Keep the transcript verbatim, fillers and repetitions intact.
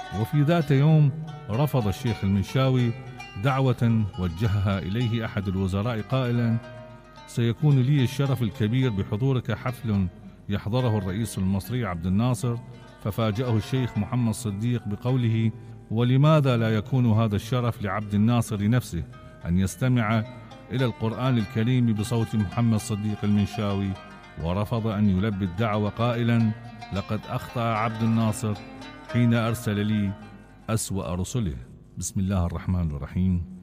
وفي ذات يوم رفض الشيخ المنشاوي دعوة وجهها إليه أحد الوزراء قائلا: سيكون لي الشرف الكبير بحضورك حفل يحضره الرئيس المصري عبد الناصر. ففاجأه الشيخ محمد صديق بقوله: ولماذا لا يكون هذا الشرف لعبد الناصر نفسه أن يستمع إلى القرآن الكريم بصوت محمد صديق المنشاوي؟ ورفض أن يلبي الدعوة قائلا: لقد أخطأ عبد الناصر حين أرسل لي أسوأ رسله. بسم الله الرحمن الرحيم.